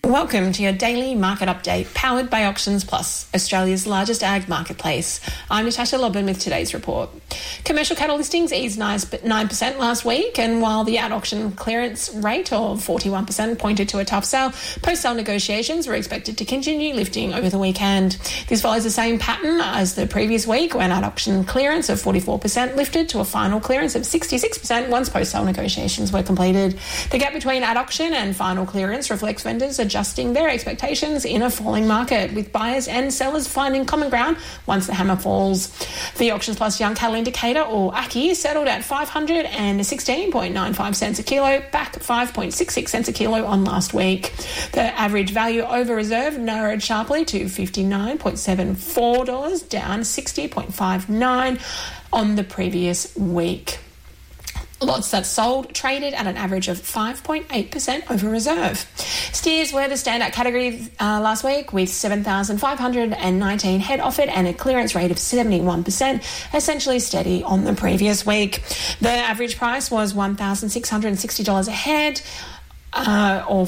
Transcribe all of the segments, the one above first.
Welcome to your daily market update, powered by Auctions Plus, Australia's largest ag marketplace. I'm Natasha Lobban with today's report. Commercial cattle listings eased 9% last week, and while the at-auction clearance rate of 41% pointed to a tough sale, post-sale negotiations were expected to continue lifting over the weekend. This follows the same pattern as the previous week, when at-auction clearance of 44% lifted to a final clearance of 66% once post-sale negotiations were completed. The gap between at-auction and final clearance reflects vendors adjusting their expectations in a falling market, with buyers and sellers finding common ground once the hammer falls. The Auctions Plus Young Cattle Indicator, or ACCI, settled at 516.95 cents a kilo, back 5.66 cents a kilo on last week. The average value over reserve narrowed sharply to $59.74, down 60.59 on the previous week. Lots that sold traded at an average of 5.8% over reserve. Steers were the standout category last week, with 7,519 head offered and a clearance rate of 71%, essentially steady on the previous week. The average price was $1,660 a head, or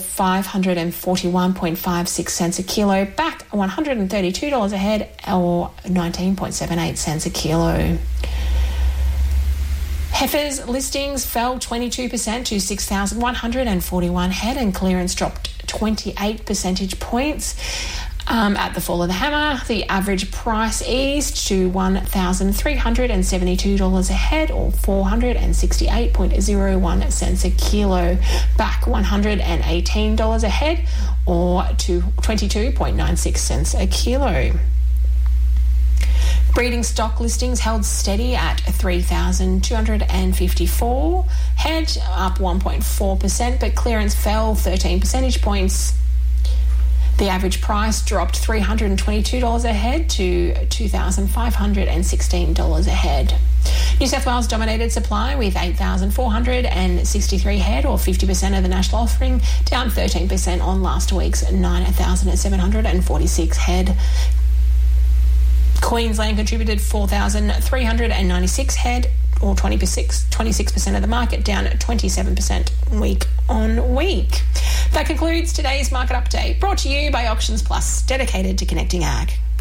541.56 cents a kilo, back $132 a head, or 19.78 cents a kilo. Heifers listings fell 22% to 6,141 head, and clearance dropped 28 percentage points. At the fall of the hammer, the average price eased to $1,372 a head, or 468.01 cents a kilo, back $118 a head, or to 22.96 cents a kilo. Breeding stock listings held steady at 3,254 head, up 1.4%, but clearance fell 13 percentage points. The average price dropped $322 a head to $2,516 a head. New South Wales dominated supply with 8,463 head, or 50% of the national offering, down 13% on last week's 9,746 head. Queensland contributed 4,396 head, or 26% of the market, down 27% week on week. That concludes today's market update, brought to you by Auctions Plus, dedicated to connecting ag.